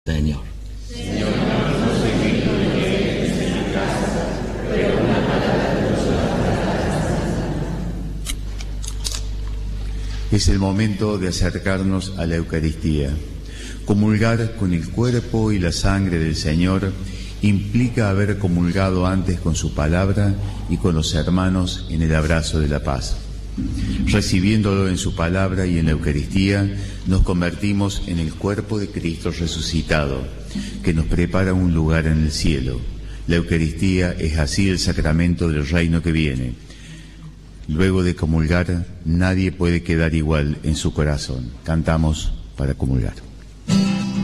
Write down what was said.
Señor. Es el momento de acercarnos a la Eucaristía. Comulgar con el cuerpo y la sangre del Señor implica haber comulgado antes con su palabra y con los hermanos en el abrazo de la paz. Recibiéndolo en su palabra y en la Eucaristía, nos convertimos en el cuerpo de Cristo resucitado, que nos prepara un lugar en el cielo. La Eucaristía es así el sacramento del reino que viene. Luego de comulgar, nadie puede quedar igual en su corazón. Cantamos para comulgar.